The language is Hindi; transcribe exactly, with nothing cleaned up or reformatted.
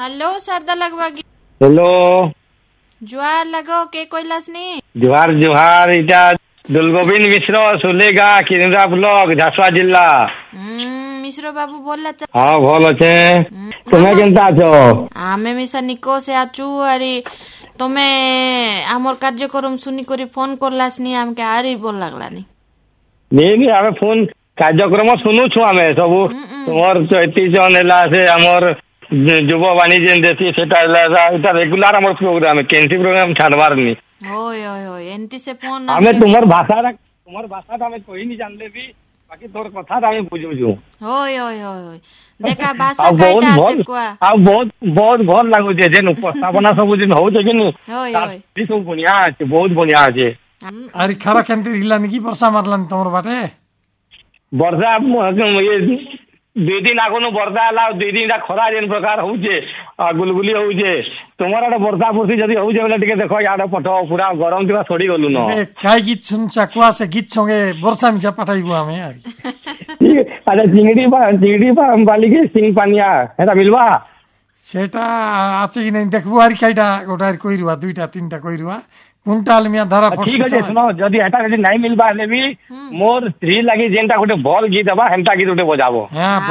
हेलो सरदा लगवागी हेलो जुआर लगो के कोइलास नी जुहार जुहार इटा दुलगोविंद मिश्र सुलेगा किनरा ब्लॉक झारसुआ जिला। हम्म मिश्र बाबू बोलला च हाँ भल अच्छे तुम्हें केनता अछो? आमे मिसा निको से आचू अरे तमे आमर कार्यक्रम सुनी करी फोन करलास नी हमके आरी बोल लागलानी नहीं नहीं हमें फोन कार्यक्रम सुनु छु हमें सब तुमर चैती जन हैला से हमर युववाणी जेन देसी सेटा हैला इटा रेगुलर हमर प्रोग्राम है केनसी प्रोग्राम छाड़वार नी होय होय होय एंती से फोन हमें तुमर भाषा तुमर भाषा हमें कोई नहीं जानले भी बाकी तोर कथा हमें बुझुजु होय होय होय होय देखा भाषा काइटा আছে কোয়া आ बहुत बहुत भल लागु जे जेन उपस्थापना सब दिन हो जे कि नी होय होय ई सब बढ़िया আছে बहुत बढ़िया আছে। अरे खरा केंती हिलानी की वर्षा मारलानी तमर बाटे वर्षा ये दुई दिन आगनु वर्षा हला दुई दिन खरा जेन प्रकार होउजे गुलगुली होउजे तुमर आडे वर्षा वर्षी जदी होउजे बोले टिके देखो याडे पठो पूरा गरम दिवा छोड़ी गलु न ए काय गीत सुनचा कुआ से गीत संगे वर्षा मिसा पठाइबो हमें यार अरे चिंगड़ी बा चिंगड़ी बा बाली के सिंग पानिया एटा मिलवा सेटा आछे कि नहीं देखबो आर काइटा गोटार कइरुवा दुईटा तीनटा कइरुवा कुंटाल मिया धरा पड़ ठीक है सुनो जदी एटा जदी नहीं मिलबा ले भी मोर स्त्री लागि जेनटा गोटे बॉल गीत बा हेमता गीत गोटे बजाबो। हां